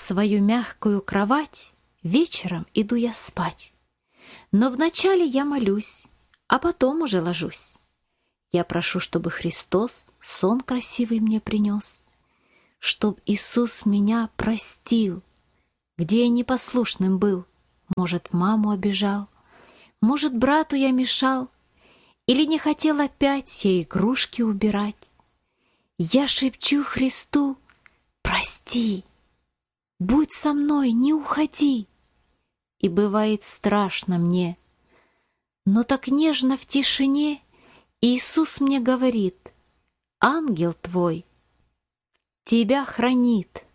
свою мягкую кровать вечером иду я спать. Но вначале я молюсь, а потом уже ложусь. Я прошу, чтобы Христос сон красивый мне принес, чтоб Иисус меня простил, где я непослушным был, может, маму обижал, может, брату я мешал, или не хотел опять я игрушки убирать. Я шепчу Христу: прости, будь со мной, не уходи. И бывает страшно мне, но так нежно в тишине Иисус мне говорит: ангел твой тебя хранит.